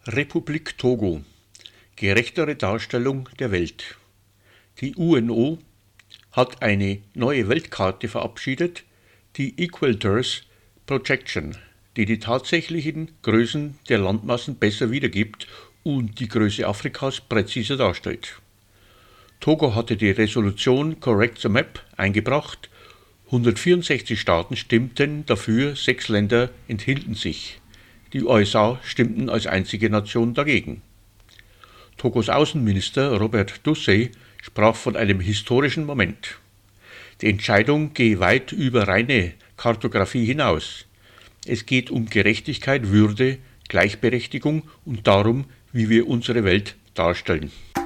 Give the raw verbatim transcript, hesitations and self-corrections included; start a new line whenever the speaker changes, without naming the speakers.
Republik Togo. Gerechtere Darstellung der Welt. Die U N O hat eine neue Weltkarte verabschiedet, die Equators Projection, die die tatsächlichen Größen der Landmassen besser wiedergibt und die Größe Afrikas präziser darstellt. Togo hatte die Resolution Correct the Map eingebracht, hundertvierundsechzig Staaten stimmten dafür, sechs Länder enthielten sich. Die U S A stimmten als einzige Nation dagegen. Togos Außenminister Robert Dussey sprach von einem historischen Moment. Die Entscheidung gehe weit über reine Kartographie hinaus. Es geht um Gerechtigkeit, Würde, Gleichberechtigung und darum, wie wir unsere Welt darstellen.